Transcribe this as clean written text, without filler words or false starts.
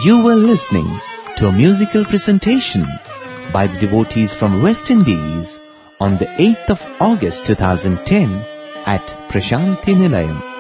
You were listening to a musical presentation by the devotees from West Indies on the 8th of August 2010 at Prashanthi Nilayam.